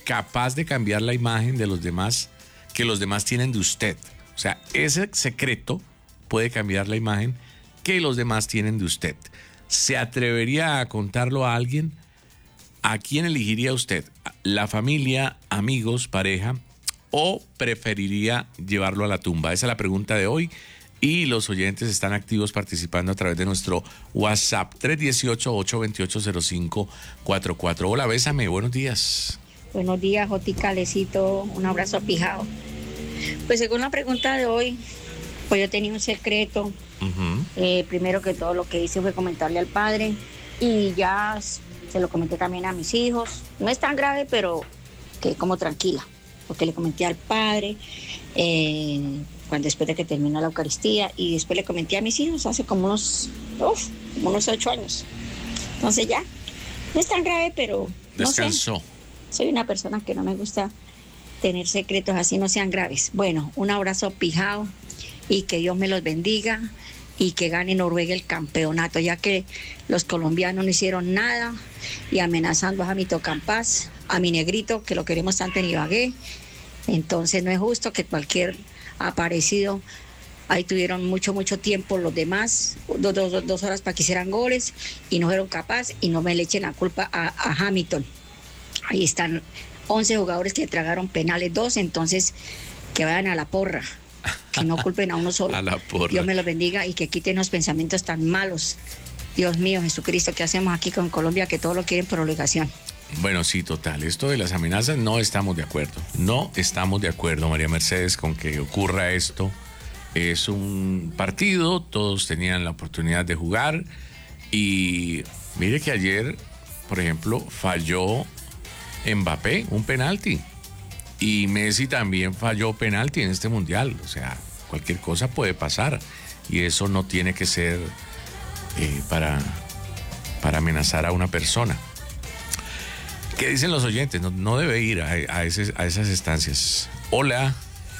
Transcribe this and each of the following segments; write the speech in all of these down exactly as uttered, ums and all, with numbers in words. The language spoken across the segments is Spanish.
capaz de cambiar la imagen de los demás que los demás tienen de usted. O sea, ese secreto puede cambiar la imagen que los demás tienen de usted. ¿Se atrevería a contarlo a alguien? ¿A quién elegiría usted? ¿La familia, amigos, pareja? ¿O preferiría llevarlo a la tumba? Esa es la pregunta de hoy. Y los oyentes están activos participando a través de nuestro WhatsApp tres uno ocho, ocho dos ocho, cero cinco cuatro cuatro. Hola, Bésame, buenos días. Buenos días, Joti Calecito, un abrazo pijado. Pues según la pregunta de hoy, pues yo tenía un secreto. Uh-huh. Eh, primero que todo lo que hice fue comentarle al padre y ya se lo comenté también a mis hijos. No es tan grave, pero que como tranquila, porque le comenté al padre eh, cuando después de que terminó la Eucaristía y después le comenté a mis hijos hace como unos, uf, como unos ocho años. Entonces ya, no es tan grave, pero no descansó. Sé. Soy una persona que no me gusta tener secretos así, no sean graves. Bueno, un abrazo pijado y que Dios me los bendiga y que gane Noruega el campeonato, ya que los colombianos no hicieron nada y amenazando a Jamito Campas, a mi negrito, que lo queremos tanto en Ibagué. Entonces no es justo que cualquier aparecido, ahí tuvieron mucho, mucho tiempo los demás, dos, dos, dos horas para que hicieran goles y no fueron capaces y no me le echen la culpa a, a Hamilton. Ahí están once jugadores que tragaron penales, dos, entonces que vayan a la porra, que no culpen a uno solo. A la porra. Dios me los bendiga y que quiten los pensamientos tan malos. Dios mío, Jesucristo, ¿qué hacemos aquí con Colombia? Que todo lo quieren por obligación. Bueno, sí, total. Esto de las amenazas no estamos de acuerdo. No estamos de acuerdo, María Mercedes, con que ocurra esto. Es un partido, todos tenían la oportunidad de jugar y mire que ayer, por ejemplo, falló Mbappé un penalti y Messi también falló penalti en este mundial. O sea, cualquier cosa puede pasar y eso no tiene que ser eh, para, para amenazar a una persona. ¿Qué dicen los oyentes? No, no debe ir a, a, ese, a esas estancias. Hola.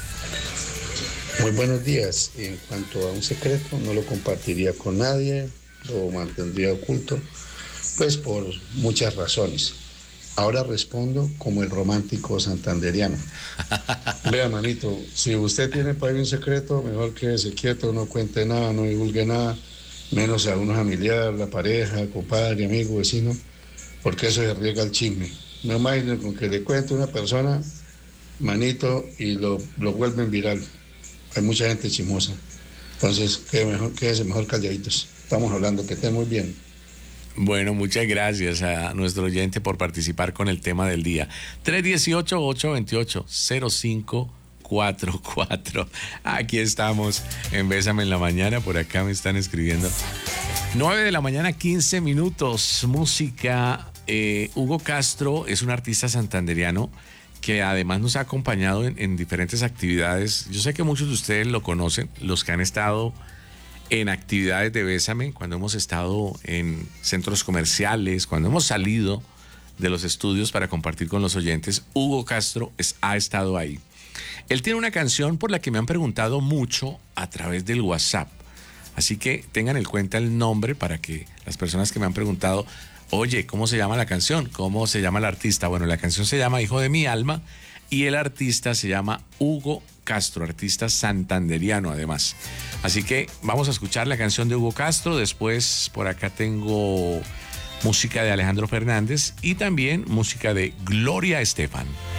Muy buenos días. En cuanto a un secreto, no lo compartiría con nadie, lo mantendría oculto, pues por muchas razones. Ahora respondo como el romántico santanderiano. Vea, manito, si usted tiene para mí un secreto, mejor quédese quieto, no cuente nada, no divulgue nada, menos a uno familiar, la pareja, compadre, amigo, vecino, porque eso se riega el chisme. No imaginen con que le cuente a una persona, manito, y lo, lo vuelven viral. Hay mucha gente chismosa. Entonces, quédese mejor, quédese mejor calladitos. Estamos hablando, que estén muy bien. Bueno, muchas gracias a nuestro oyente por participar con el tema del día. tres uno ocho, ocho dos ocho, cero cinco cuatro cuatro. Aquí estamos en Bésame en la Mañana. Por acá me están escribiendo. nueve de la mañana, quince minutos. Música. Eh, Hugo Castro es un artista santanderiano que además nos ha acompañado en, en diferentes actividades. Yo sé que muchos de ustedes lo conocen, los que han estado en actividades de Bésame, cuando hemos estado en centros comerciales, cuando hemos salido de los estudios para compartir con los oyentes. Hugo Castro es, ha estado ahí. Él tiene una canción por la que me han preguntado mucho a través del WhatsApp. Así que tengan en cuenta el nombre para que las personas que me han preguntado, oye, ¿cómo se llama la canción? ¿Cómo se llama el artista? Bueno, la canción se llama Hijo de mi alma y el artista se llama Hugo Castro, artista santanderiano además. Así que vamos a escuchar la canción de Hugo Castro. Después por acá tengo música de Alejandro Fernández y también música de Gloria Estefan.